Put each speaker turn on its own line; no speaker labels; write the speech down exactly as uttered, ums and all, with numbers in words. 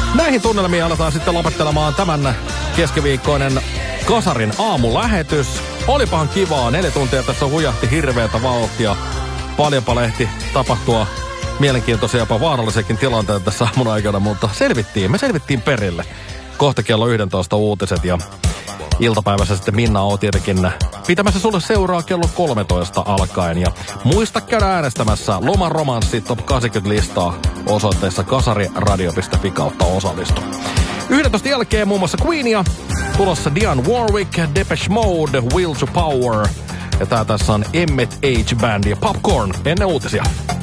Näihin tunnelmiin aletaan sitten lopettelemaan tämän keskiviikkoinen Kasarin aamulähetys. Olipahan kivaa, neljä tuntia tässä hujahti hirveätä vauhtia. Paljonpa lehti tapahtua mielenkiintoisia, jopa vaarallisiakin tilanteita tässä aamun aikana, mutta selvittiin, me selvittiin perille. Kohta kello yksitoista uutiset ja iltapäivässä sitten Minna on tietenkin pitämässä sulle seuraa kello kolmetoista alkaen. Ja muista käydä äänestämässä Loman romanssi top kahdeksankymmentä-listaa osoitteessa kasariradio piste fi kautta osallistu. yksitoista jälkeen muun muassa Queenia, tulossa Dionne Warwick, Depeche Mode, Will to Power. Ja tää tässä on Emmett H. Band ja Popcorn ennen uutisia.